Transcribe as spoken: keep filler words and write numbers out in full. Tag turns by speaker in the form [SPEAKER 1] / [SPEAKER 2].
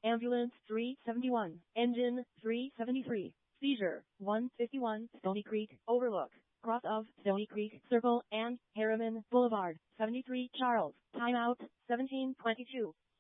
[SPEAKER 1] Ambulance three seventy-one. Engine three seventy-three. Seizure one fifty-one. Stony Creek Overlook. Cross of Stony Creek Circle and Harriman Boulevard. seventy-three Charles. Timeout seventeen twenty-two.